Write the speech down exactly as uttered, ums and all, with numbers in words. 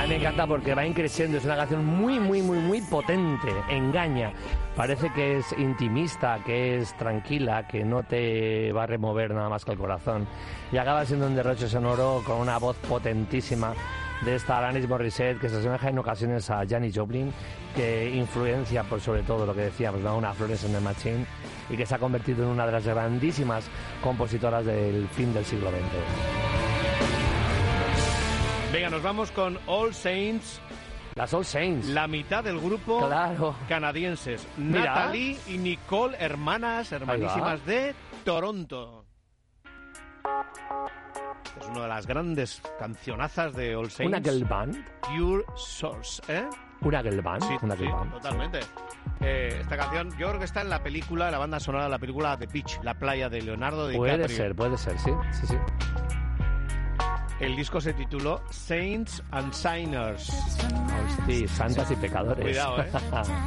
me encanta porque va increciendo, es una canción muy, muy, muy, muy potente, engaña. Parece que es intimista, que es tranquila, que no te va a remover nada más que el corazón. Y acaba siendo un derroche sonoro con una voz potentísima de esta Alanis Morissette, que se asemeja en ocasiones a Janis Joplin, que influencia por sobre todo lo que decíamos, ¿no? Una Florence and the Machine, y que se ha convertido en una de las grandísimas compositoras del fin del siglo veinte. Venga, nos vamos con All Saints. Las All Saints. La mitad del grupo, claro, canadienses. Mira. Natalie y Nicole, hermanas, hermanísimas de Toronto. Es una de las grandes cancionazas de All Saints. Una girl band. Pure Source, ¿eh? Una girl band. Sí, una sí, girl band. totalmente. Eh, esta canción, yo creo que está en la película, la banda sonora de la película The Beach, La playa, de Leonardo DiCaprio. Puede ser, puede ser, sí, sí, sí. El disco se tituló Saints and Sinners. Hostia, santas y pecadores. Cuidado, ¿eh?